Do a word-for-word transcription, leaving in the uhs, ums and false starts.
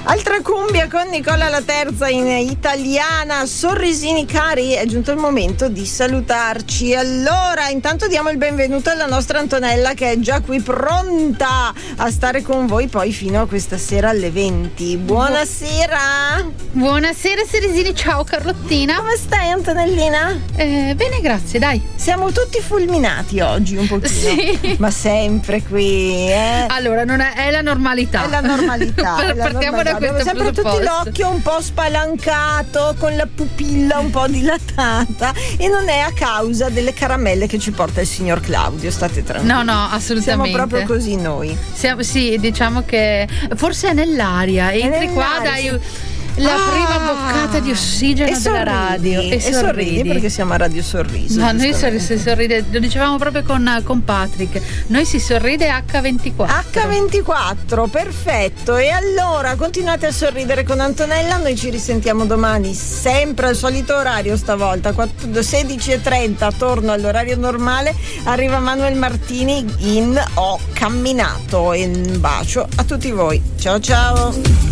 Altra cumbia con Nicola La Terza in italiana. Sorrisini cari, è giunto il momento di salutarci. Allora, intanto diamo il benvenuto alla nostra Antonella, che è già qui pronta a stare con voi poi fino a questa sera alle venti. Buonasera. Buonasera Ceresini, ciao Carlottina. Come stai, Antonellina? Eh, bene, grazie, dai. Siamo tutti fulminati oggi un pochino. Sì. Ma sempre qui, eh? Allora, non è, è la normalità. È la normalità. Partiamo è la normalità. da Abbiamo questo sempre tutti presupposto. l'occhio un po' spalancato, con la pupilla un po' dilatata, e non è a causa delle caramelle che ci porta il signor Claudio, state tranquilli. No, no, assolutamente. Siamo proprio così noi. Siamo, sì, diciamo che forse è nell'aria. Entri qua, dai la ah, prima boccata di ossigeno e della sorridi, radio e, e sorridi. sorridi perché siamo a Radio Sorriso. No, noi sorri- si sorride, lo dicevamo proprio con, con Patrick, noi si sorride acca ventiquattro. acca ventiquattro, perfetto. E allora continuate a sorridere con Antonella, noi ci risentiamo domani sempre al solito orario, stavolta sedici e trenta, torno all'orario normale. Arriva Manuel Martini in Ho camminato, e un bacio a tutti voi, ciao ciao.